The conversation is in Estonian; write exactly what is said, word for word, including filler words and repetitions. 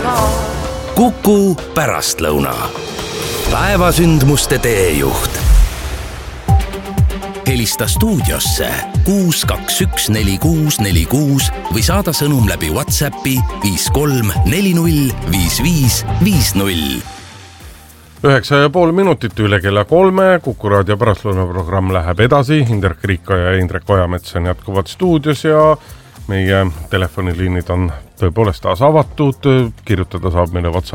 Kuku pärastlõuna. Päevasündmuste teejuht. Helista stuudiosse kuus kaks üks neli kuus neli kuus või saada sõnum läbi WhatsAppi viis kolm neli null viis viis viis null. Üheksa ja pool minutit üle kella kolme. Kuku raadio pärastlõuna programm läheb edasi. Indrek Riika ja Indrek Ojamets on jätkuvad stuudios ja meie telefoniliinid on tõepoolest taas avatud. Kirjutada saab meile WhatsApp